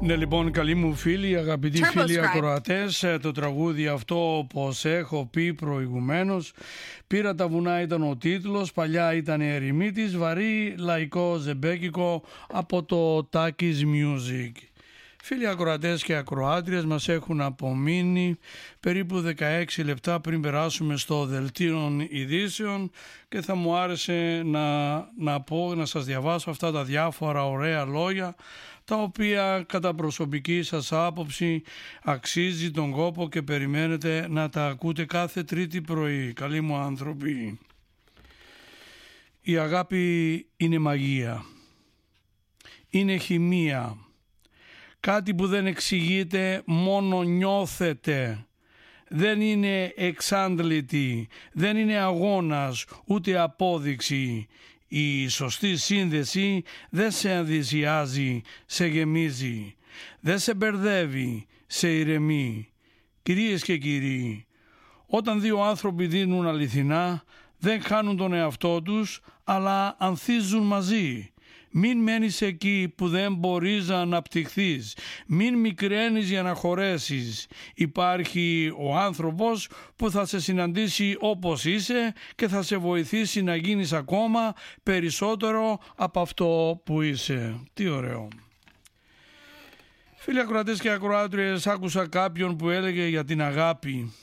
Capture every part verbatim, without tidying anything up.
Ναι, λοιπόν, καλοί μου φίλοι, αγαπητοί φίλοι ακροατές, το τραγούδι αυτό, όπως έχω πει προηγουμένως, «Πήρα τα βουνά» ήταν ο τίτλος, παλιά ήταν ερημίτης, βαρύ λαϊκό ζεμπέκικο από το Takis Music. Φίλοι ακροατές και ακροάτριες, μας έχουν απομείνει περίπου δεκαέξι λεπτά πριν περάσουμε στο δελτίο ειδήσεων και θα μου άρεσε να, να πω, να σας διαβάσω αυτά τα διάφορα ωραία λόγια, τα οποία κατά προσωπική σας άποψη αξίζει τον κόπο και περιμένετε να τα ακούτε κάθε Τρίτη πρωί. Καλοί μου άνθρωποι, η αγάπη είναι μαγεία, είναι χημεία, κάτι που δεν εξηγείται, μόνο νιώθετε. Δεν είναι εξάντλητη, δεν είναι αγώνας, ούτε απόδειξη. Η σωστή σύνδεση δεν σε ενθουσιάζει, σε γεμίζει. Δεν σε μπερδεύει, σε ηρεμεί. Κυρίες και κύριοι, όταν δύο άνθρωποι δίνουν αληθινά, δεν χάνουν τον εαυτό τους, αλλά ανθίζουν μαζί. Μην μένεις εκεί που δεν μπορείς να αναπτυχθείς. Μην μικραίνεις για να χωρέσεις. Υπάρχει ο άνθρωπος που θα σε συναντήσει όπως είσαι και θα σε βοηθήσει να γίνεις ακόμα περισσότερο από αυτό που είσαι. Τι ωραίο. Φίλοι ακροατές και ακροάτριες, άκουσα κάποιον που έλεγε για την αγάπη.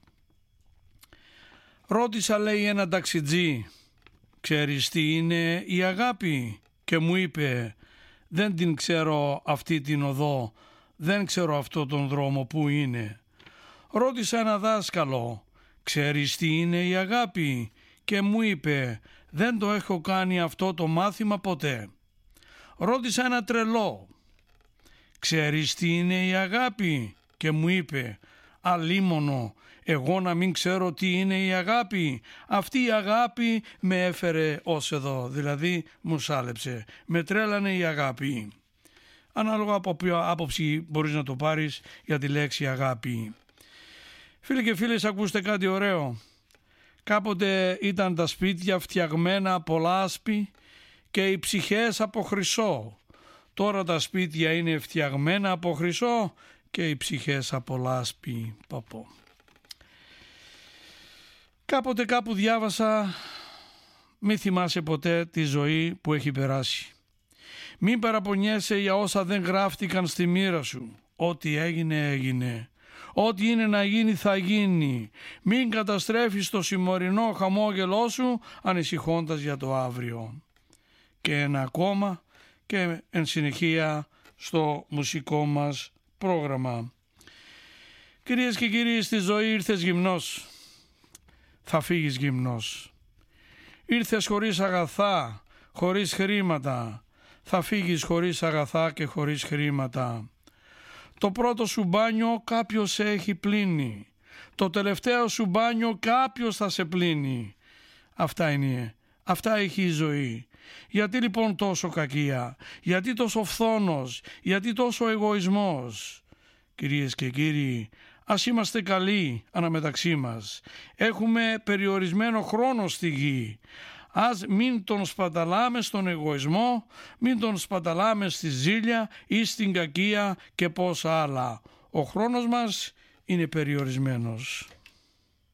Ρώτησα, λέει, ένα ταξιτζή, «Ξέρεις τι είναι η αγάπη?» Και μου είπε, «Δεν την ξέρω αυτή την οδό, δεν ξέρω αυτό τον δρόμο που είναι». Ρώτησα ένα δάσκαλο, «Ξέρεις τι είναι η αγάπη?» Και μου είπε, «Δεν το έχω κάνει αυτό το μάθημα ποτέ». Ρώτησα ένα τρελό, «Ξέρεις τι είναι η αγάπη?» Και μου είπε, «Αλίμονο, εγώ να μην ξέρω τι είναι η αγάπη. Αυτή η αγάπη με έφερε ως εδώ, δηλαδή μου σάλεψε, με τρέλανε η αγάπη». Ανάλογα από ποια άποψη μπορείς να το πάρεις για τη λέξη αγάπη. Φίλοι και φίλες, ακούστε κάτι ωραίο. Κάποτε ήταν τα σπίτια φτιαγμένα από λάσπη και οι ψυχές από χρυσό. Τώρα τα σπίτια είναι φτιαγμένα από χρυσό και οι ψυχές από λάσπη. Παπώ. Κάποτε κάπου διάβασα, μη θυμάσαι ποτέ τη ζωή που έχει περάσει. Μην παραπονιέσαι για όσα δεν γράφτηκαν στη μοίρα σου. Ό,τι έγινε έγινε. Ό,τι είναι να γίνει θα γίνει. Μην καταστρέφεις το σημερινό χαμόγελό σου ανησυχώντας για το αύριο. Και ένα ακόμα και εν συνεχεία στο μουσικό μας πρόγραμμα. Κυρίες και κύριοι, στη ζωή ήρθες γυμνός, θα φύγεις γυμνός. Ήρθες χωρίς αγαθά, χωρίς χρήματα, θα φύγεις χωρίς αγαθά και χωρίς χρήματα. Το πρώτο σου μπάνιο κάποιος έχει πλύνει, το τελευταίο σου μπάνιο κάποιος θα σε πλύνει. Αυτά είναι, αυτά έχει η ζωή. Γιατί λοιπόν τόσο κακία, γιατί τόσο φθόνος, γιατί τόσο εγωισμός? Κυρίες και κύριοι, ας είμαστε καλοί αναμεταξύ μας. Έχουμε περιορισμένο χρόνο στη γη. Ας μην τον σπαταλάμε στον εγωισμό, μην τον σπαταλάμε στη ζήλια ή στην κακία και πόσα άλλα. Ο χρόνος μας είναι περιορισμένος.